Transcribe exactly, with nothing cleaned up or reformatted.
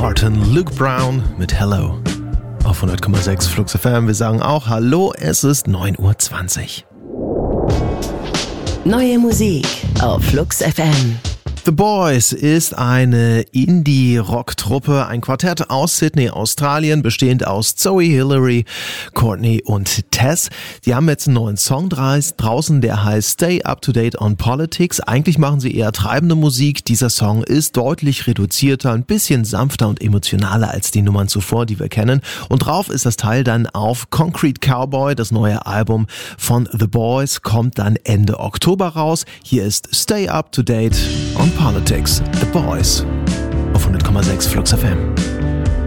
Barton, Luke Brown mit Hello. Auf hundert Komma sechs Flux F M. Wir sagen auch Hallo, es ist neun Uhr zwanzig. Neue Musik auf Flux F M. The Boys ist eine Indie-Rock-Truppe, ein Quartett aus Sydney, Australien, bestehend aus Zoe, Hillary, Courtney und Tess. Die haben jetzt einen neuen Song draußen, der heißt Stay Up to Date on Politics. Eigentlich machen sie eher treibende Musik. Dieser Song ist deutlich reduzierter, ein bisschen sanfter und emotionaler als die Nummern zuvor, die wir kennen. Und drauf ist das Teil dann auf Concrete Cowboy. Das neue Album von The Boys kommt dann Ende Oktober raus. Hier ist Stay Up to Date on Politics, The Boys, auf hundert Komma sechs Flux F M.